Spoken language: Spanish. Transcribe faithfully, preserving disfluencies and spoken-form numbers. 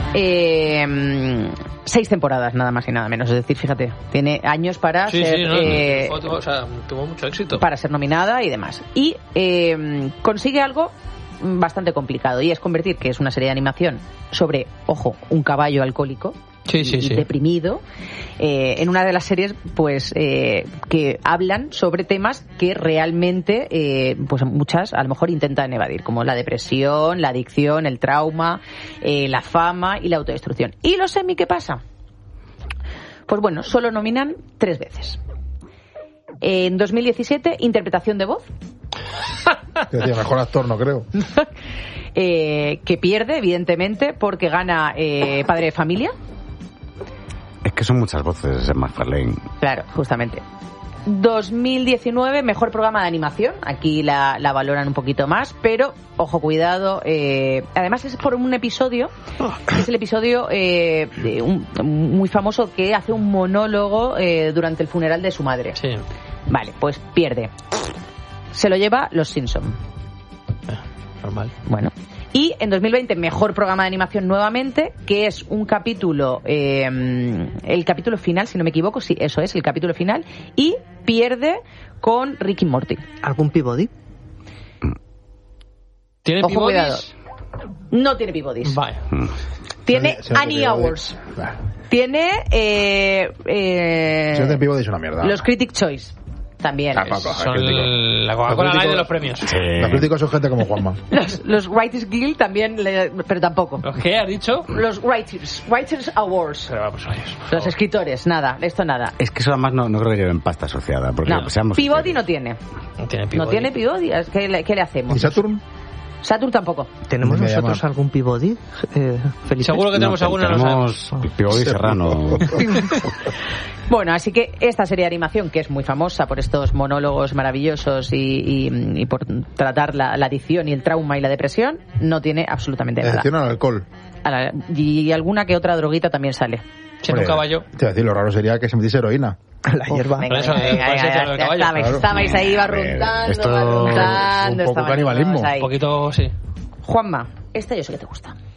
Eh, seis temporadas, nada más y nada menos. Es decir, fíjate, tiene años para sí, ser... Sí, no, eh, tuvo, o sea, tuvo mucho éxito. Para ser nominada y demás. Y eh, consigue algo bastante complicado, y es convertir, que es una serie de animación sobre, ojo, un caballo alcohólico, sí, sí, y sí. deprimido, eh, en una de las series pues eh, que hablan sobre temas que realmente eh, pues muchas a lo mejor intentan evadir, como la depresión, la adicción, el trauma, eh, la fama y la autodestrucción. ¿Y los Emmy qué pasa? Pues bueno, solo nominan tres veces. En dos mil diecisiete, interpretación de voz. Decía, mejor actor, no creo. eh, que pierde, evidentemente, porque gana eh, Padre de Familia. Es que son muchas voces en McFarlane. Claro, justamente. dos mil diecinueve, mejor programa de animación. Aquí la, la valoran un poquito más, pero, ojo, cuidado. Eh, además es por un episodio, es el episodio eh, de un, muy famoso que hace un monólogo eh, durante el funeral de su madre. Sí. Vale, pues pierde. Se lo lleva Los Simpson. Eh, normal. Bueno. Y en dos mil veinte, mejor programa de animación nuevamente, que es un capítulo, eh, el capítulo final, si no me equivoco, sí, eso es, el capítulo final, y pierde con Rick y Morty. ¿Algún Peabody? ¿Tiene Ojo, Peabodys? cuidado. No tiene Peabodys. Vale. Tiene Si no te Annie Peabody. Awards. Tiene eh, eh, Si no te Peabody es una mierda. los Critic Choice. También. Tampoco. Son crítico. la Coca-Cola Los Light de críticos- los premios. Sí. Los críticos son gente como Juanma. Los, los Writers Guild también, le- pero tampoco. ¿Los qué has dicho? Los Writers, Writers Awards. Pero vamos, adiós, por Los favor. escritores, nada, esto nada. Es que eso además no, no creo que lleven pasta asociada. Porque No, seamos Peabody no sinceros. tiene. No tiene No Peabody. tiene Peabody. ¿Qué le, qué le hacemos? ¿Y Saturn? Saturn tampoco. ¿Tenemos Me nosotros llaman. algún Peabody, eh, Felipe? Seguro que tenemos No, alguna, no tenemos sabemos. Peabody Serrano. Bueno, así que esta serie de animación, que es muy famosa por estos monólogos maravillosos y, y- y por tratar la, la adicción y el trauma y la depresión, no tiene absolutamente nada. Excepción al alcohol. A la- Y alguna que otra droguita también sale. Siendo un caballo. Te iba a decir, lo raro sería que se metiese heroína. La hierba. Venga, Por eso, venga, por eso venga, te hablo ya de caballo. estabais, Claro. estabais ahí barruntando, Esto- barruntando. un poco estabais canibalismo. ahí. Un poquito, sí. Juanma, esta yo sé que te gusta.